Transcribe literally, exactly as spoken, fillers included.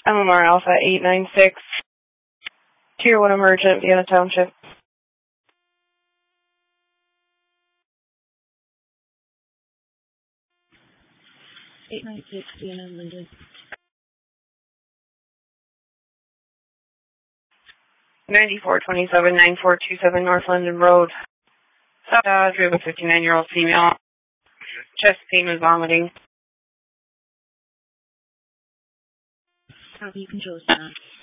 M M R Alpha eight nine six, Tier one Emergent, Vienna Township. eight nine six, Vienna, Linden. ninety-four twenty-seven, nine four two seven North London Road. Sabotage, we have a fifty-nine-year-old female. Chest pain and vomiting. Copy, control staff.